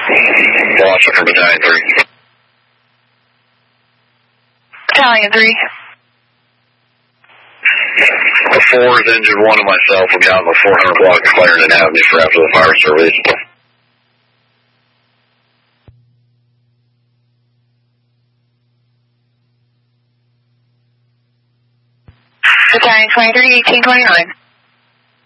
Boston for Battalion 3. Battalion 3. The 4 is engine 1 and myself will be out on the 400 block of Clarendon Avenue for after the fire service. Battalion 23, 1829.